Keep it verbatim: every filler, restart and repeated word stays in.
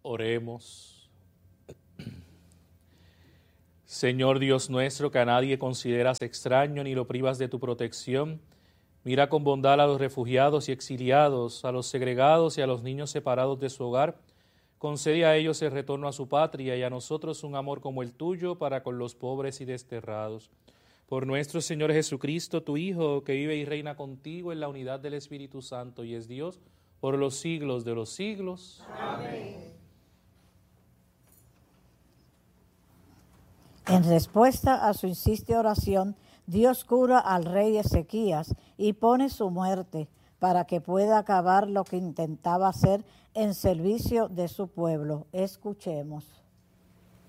Oremos. Señor Dios nuestro, que a nadie consideras extraño ni lo privas de tu protección, mira con bondad a los refugiados y exiliados, a los segregados y a los niños separados de su hogar. Concede a ellos el retorno a su patria y a nosotros un amor como el tuyo para con los pobres y desterrados. Por nuestro Señor Jesucristo, tu Hijo, que vive y reina contigo en la unidad del Espíritu Santo y es Dios por los siglos de los siglos. Amén. En respuesta a su insiste oración, Dios cura al rey Ezequías y pone su muerte para que pueda acabar lo que intentaba hacer en servicio de su pueblo. Escuchemos.